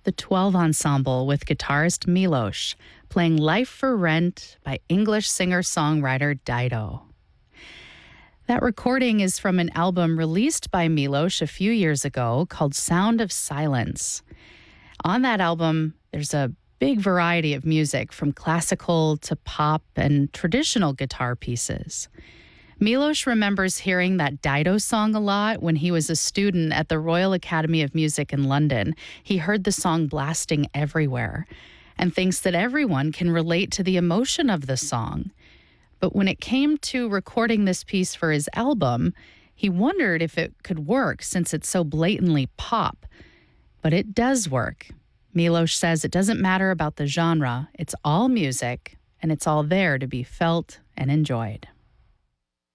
The 12 Ensemble with guitarist Milos, playing Life for Rent by English singer-songwriter Dido. That recording is from an album released by Milos a few years ago called Sound of Silence. On that album, there's a big variety of music from classical to pop and traditional guitar pieces. Milos remembers hearing that Dido song a lot when he was a student at the Royal Academy of Music in London. He heard the song blasting everywhere and thinks that everyone can relate to the emotion of the song. But when it came to recording this piece for his album, he wondered if it could work since it's so blatantly pop. But it does work. Milos says it doesn't matter about the genre. It's all music, and it's all there to be felt and enjoyed.